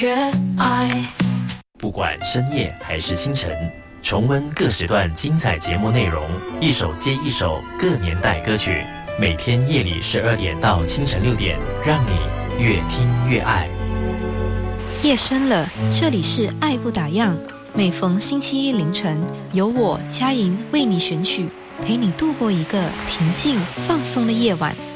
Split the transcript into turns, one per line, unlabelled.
越爱。
不管深夜还是清晨，重温各时段精彩节目内容，一首接一首各年代歌曲，每天夜里12点到清晨6点，让你越听越爱。
夜深了，这里是爱不打烊，每逢星期一凌晨，由我佳莹为你选曲，陪你度过一个平静放松的夜晚。